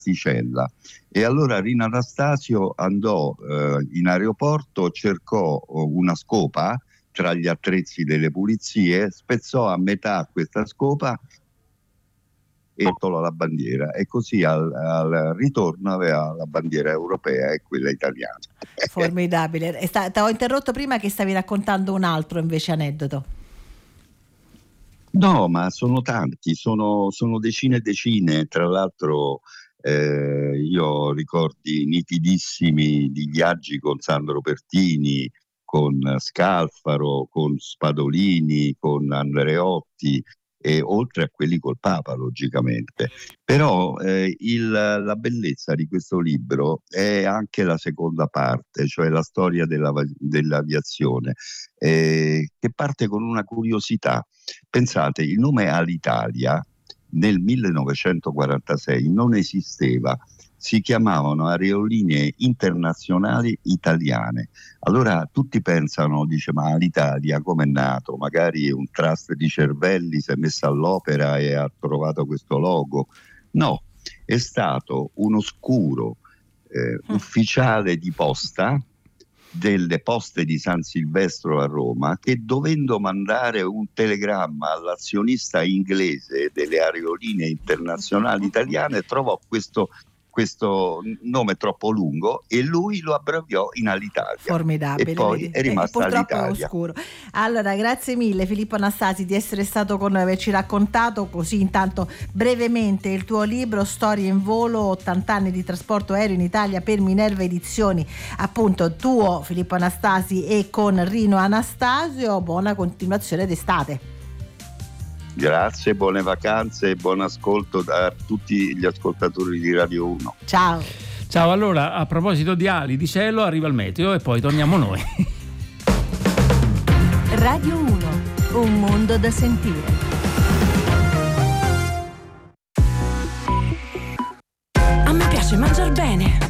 asticella. E allora Rino Anastasio andò in aeroporto, cercò una scopa tra gli attrezzi delle pulizie, spezzò a metà questa scopa e portò la bandiera, e così al ritorno aveva la bandiera europea e quella italiana. Formidabile. Ti ho interrotto prima che stavi raccontando un altro invece aneddoto. No, ma sono tanti, sono decine e decine. Tra l'altro io ho ricordi nitidissimi di viaggi con Sandro Pertini, con Scalfaro, con Spadolini, con Andreotti, e oltre a quelli col Papa, logicamente. Però la bellezza di questo libro è anche la seconda parte, cioè la storia dell'aviazione, che parte con una curiosità. Pensate, il nome Alitalia nel 1946 non esisteva, si chiamavano Aerolinee Internazionali Italiane. Allora tutti pensano, dice, ma l'Italia come è nato? Magari un trust di cervelli si è messa all'opera e ha trovato questo logo. No, è stato un oscuro ufficiale di posta delle poste di San Silvestro a Roma, che dovendo mandare un telegramma all'azionista inglese delle Aerolinee Internazionali Italiane trovò questo nome troppo lungo e lui lo abbreviò in Alitalia. Formidabile. E poi è rimasta purtroppo Alitalia. È oscuro. Allora, grazie mille Filippo Anastasi di essere stato con noi, averci raccontato così intanto brevemente il tuo libro Storie in volo, 80 anni di trasporto aereo in Italia per Minerva Edizioni, appunto tuo Filippo Anastasi e con Rino Anastasio. Buona continuazione d'estate. Grazie, buone vacanze e buon ascolto a tutti gli ascoltatori di Radio 1. Ciao. Ciao, allora a proposito di ali di cielo arriva il meteo e poi torniamo noi. Radio 1, un mondo da sentire. A me piace mangiar bene,